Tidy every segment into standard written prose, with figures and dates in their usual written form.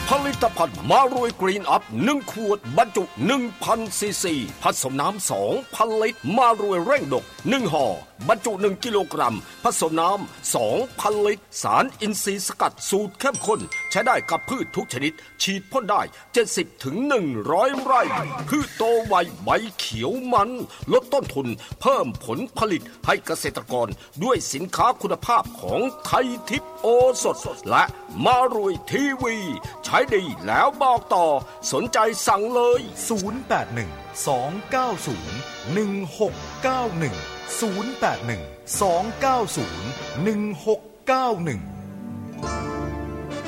ผลิตภัณฑ์มารวยกรีนอัพ1ขวดบรรจุ 1,000 ซีซีผสมน้ำ 2,000 ลิตรมารวยเร่งดก1ห่อบรรจุ1กิโลกรัมผสมน้ำ 2,000 ลิตรสารอินทรีย์สกัดสูตรเข้มข้นใช้ได้กับพืชทุกชนิดฉีดพ่นได้70ถึง100 ไร่พืชโตไวใบเขียวมันลดต้นทุนเพิ่มผลผลิตให้เกษตรกรด้วยสินค้าคุณภาพของไทยทิพย์โอสถและมารวยทีวีใช้ดีแล้วบอกต่อสนใจสั่งเลย 0812901691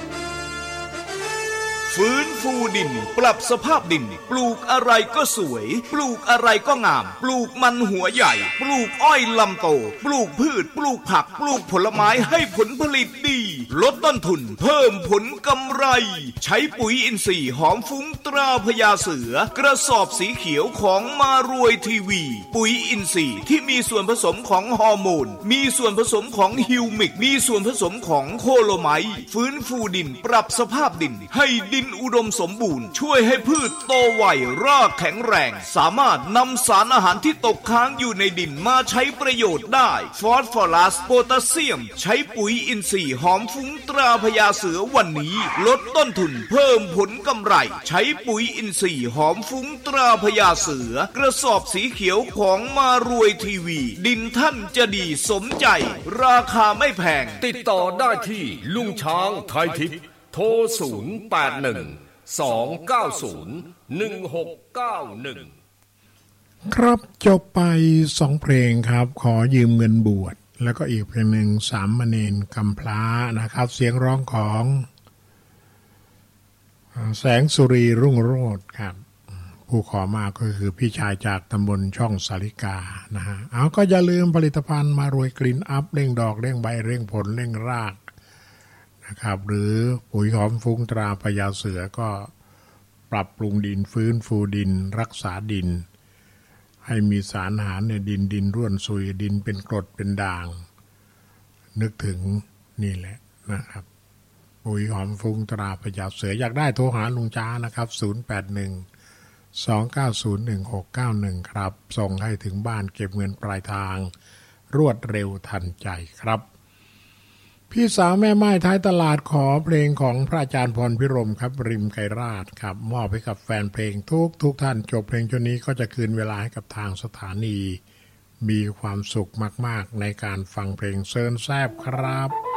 ฟื้นฟูดินปรับสภาพดินปลูกอะไรก็สวยปลูกอะไรก็งามปลูกมันหัวใหญ่ปลูกอ้อยลำโตปลูกพืชปลูกผักปลูกผลไม้ให้ผลผลิตดีลดต้นทุนเพิ่มผลกำไรใช้ปุ๋ยอินทรีย์หอมฟุ้งตราพญาเสือกระสอบสีเขียวของมารวยทีวีปุ๋ยอินทรีย์ที่มีส่วนผสมของฮอร์โมนมีส่วนผสมของฮิวมิกมีส่วนผสมของโคโลไมต์ฟื้นฟูดินปรับสภาพดินให้ดินอุดมสมบูรณ์ช่วยให้พืชโตไวรากแข็งแรงสามารถนำสารอาหารที่ตกค้างอยู่ในดินมาใช้ประโยชน์ได้ฟอสฟอรัสโพแทสเซียมใช้ปุ๋ยอินทรีย์หอมฟุ้งตราพญาเสือวันนี้ลดต้นทุนเพิ่มผลกำไรใช้ปุ๋ยอินทรีย์หอมฟุ้งตราพญาเสือกระสอบสีเขียวของมารวยทีวีดินท่านจะดีสมใจราคาไม่แพงติดต่อได้ที่ลุงช้างไทยทิพย์โทร081-290-1691 ครับจบไป2เพลงครับขอยืมเงินบวชแล้วก็อีกเพลงหนึ่งสามเณรกำพร้านะครับเสียงร้องของแสงสุรีรุ่งโรจน์ครับผู้ขอมาก็คือพี่ชายจากตำบลช่องสาลิกานะฮะเอาก็อย่าลืมผลิตภัณฑ์มารวยกรีนอัพเร่งดอกเร่งใบเร่งผลเร่งรากนะครับหรือปุ๋ยหอมฟุ้งตราพญาเสือก็ปรับปรุงดินฟื้นฟูดินรักษาดินให้มีสารอาหารในดินร่วนซุยดินเป็นกรดเป็นด่างนึกถึงนี่แหละนะครับปุ๋ยหอมฟุ้งตราพญาเสืออยากได้โทรหาลุงจ้านะครับ081-290-1691ครับส่งให้ถึงบ้านเก็บเงินปลายทางรวดเร็วทันใจครับพี่สาวแม่ไม้ท้ายตลาดขอเพลงของพระอาจารย์พรพิรมครับริมไกรราชครับมอบให้กับแฟนเพลงทุกท่านจบเพลงช่วงนี้ก็จะคืนเวลาให้กับทางสถานีมีความสุขมากๆในการฟังเพลงเซิร์นแซบครับ